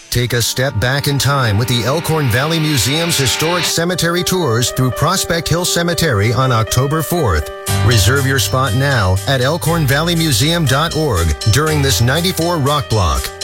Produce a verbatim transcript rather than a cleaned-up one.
Take a step back in time with the Elkhorn Valley Museum's historic cemetery tours through Prospect Hill Cemetery on October fourth. Reserve your spot now at elkhorn valley museum dot org during this ninety-four Rock Block.